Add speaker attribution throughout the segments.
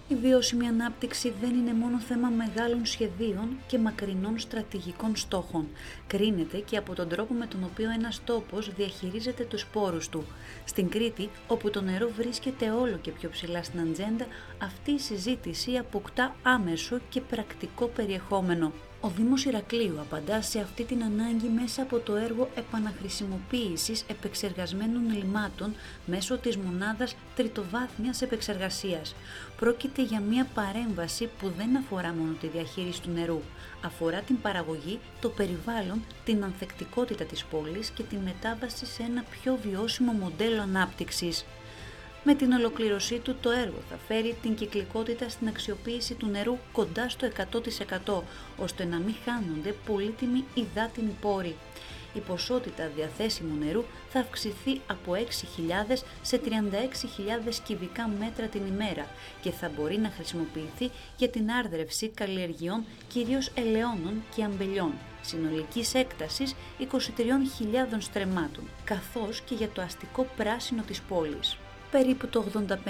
Speaker 1: Η βιώσιμη ανάπτυξη δεν είναι μόνο θέμα μεγάλων σχεδίων και μακρινών στρατηγικών στόχων. Κρίνεται και από τον τρόπο με τον οποίο ένας τόπος διαχειρίζεται τους πόρους του. Στην Κρήτη, όπου το νερό βρίσκεται όλο και πιο ψηλά στην ατζέντα, αυτή η συζήτηση αποκτά άμεσο και πρακτικό περιεχόμενο. Ο Δήμος Ηρακλείου απαντά σε αυτή την ανάγκη μέσα από το έργο επαναχρησιμοποίησης επεξεργασμένων λιμάτων μέσω της μονάδας τριτοβάθμιας επεξεργασίας. Πρόκειται για μια παρέμβαση που δεν αφορά μόνο τη διαχείριση του νερού, αφορά την παραγωγή, το περιβάλλον, την ανθεκτικότητα της πόλης και τη μετάβαση σε ένα πιο βιώσιμο μοντέλο ανάπτυξης. Με την ολοκλήρωσή του, το έργο θα φέρει την κυκλικότητα στην αξιοποίηση του νερού κοντά στο 100%, ώστε να μην χάνονται πολύτιμοι υδάτινοι πόροι. Η ποσότητα διαθέσιμου νερού θα αυξηθεί από 6.000 σε 36.000 κυβικά μέτρα την ημέρα και θα μπορεί να χρησιμοποιηθεί για την άρδρευση καλλιεργειών, κυρίως ελαιώνων και αμπελιών, συνολικής έκτασης 23.000 στρεμμάτων, καθώς και για το αστικό πράσινο της πόλης. Περίπου το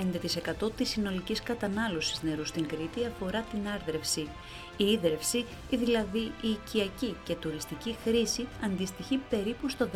Speaker 1: 85% της συνολικής κατανάλωσης νερού στην Κρήτη αφορά την άρδρευση. Η ίδρυυση, δηλαδή η οικιακή και τουριστική χρήση, αντιστοιχεί περίπου στο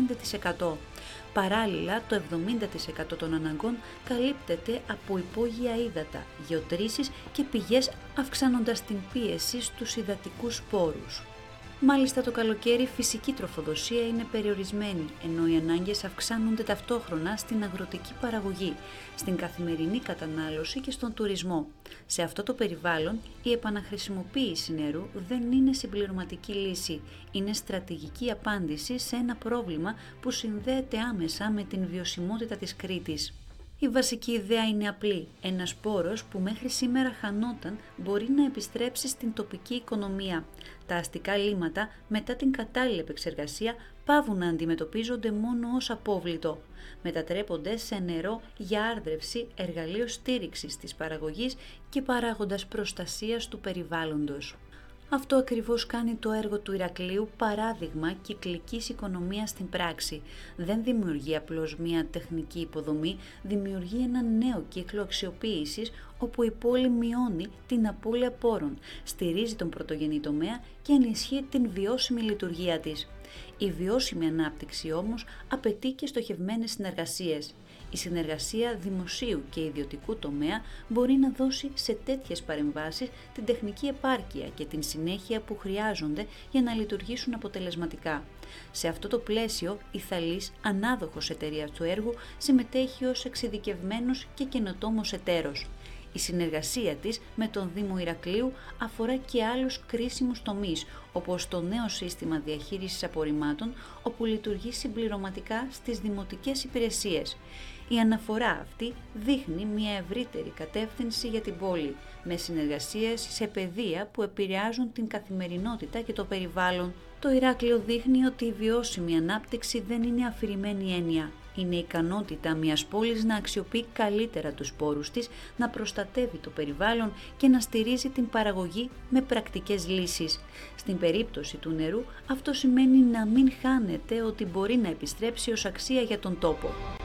Speaker 1: 15%. Παράλληλα, το 70% των αναγκών καλύπτεται από υπόγεια ύδατα, γεωτρήσεις και πηγές, αυξάνοντας την πίεση στους υδατικούς πόρους. Μάλιστα, το καλοκαίρι η φυσική τροφοδοσία είναι περιορισμένη, ενώ οι ανάγκες αυξάνονται ταυτόχρονα στην αγροτική παραγωγή, στην καθημερινή κατανάλωση και στον τουρισμό. Σε αυτό το περιβάλλον, η επαναχρησιμοποίηση νερού δεν είναι συμπληρωματική λύση, είναι στρατηγική απάντηση σε ένα πρόβλημα που συνδέεται άμεσα με την βιωσιμότητα της Κρήτης. Η βασική ιδέα είναι απλή. Ένας πόρος που μέχρι σήμερα χανόταν μπορεί να επιστρέψει στην τοπική οικονομία. Τα αστικά λίματα μετά την κατάλληλη επεξεργασία πάβουν να αντιμετωπίζονται μόνο ως απόβλητο. Μετατρέπονται σε νερό για άρδρευση, εργαλείο στήριξης της παραγωγής και παράγοντας προστασίας του περιβάλλοντος. Αυτό ακριβώς κάνει το έργο του Ηρακλείου παράδειγμα κυκλικής οικονομίας στην πράξη. Δεν δημιουργεί απλώς μια τεχνική υποδομή, δημιουργεί ένα νέο κύκλο αξιοποίησης όπου η πόλη μειώνει την απώλεια πόρων, στηρίζει τον πρωτογενή τομέα και ενισχύει την βιώσιμη λειτουργία της. Η βιώσιμη ανάπτυξη όμως απαιτεί και στοχευμένες συνεργασίες. Η συνεργασία δημοσίου και ιδιωτικού τομέα μπορεί να δώσει σε τέτοιες παρεμβάσεις την τεχνική επάρκεια και την συνέχεια που χρειάζονται για να λειτουργήσουν αποτελεσματικά. Σε αυτό το πλαίσιο, η Θαλής, ανάδοχος εταιρείας του έργου, συμμετέχει ως εξειδικευμένος και καινοτόμος εταίρος. Η συνεργασία της με τον Δήμο Ηρακλείου αφορά και άλλους κρίσιμους τομείς, όπως το νέο σύστημα διαχείρισης απορριμμάτων, όπου λειτουργεί συμπληρωματικά στις δημοτικές υπηρεσίες. Η αναφορά αυτή δείχνει μια ευρύτερη κατεύθυνση για την πόλη, με συνεργασίες σε πεδία που επηρεάζουν την καθημερινότητα και το περιβάλλον. Το Ηράκλειο δείχνει ότι η βιώσιμη ανάπτυξη δεν είναι αφηρημένη έννοια. Είναι η ικανότητα μιας πόλης να αξιοποιεί καλύτερα τους πόρους της, να προστατεύει το περιβάλλον και να στηρίζει την παραγωγή με πρακτικές λύσεις. Στην περίπτωση του νερού, αυτό σημαίνει να μην χάνεται ότι μπορεί να επιστρέψει ως αξία για τον τόπο.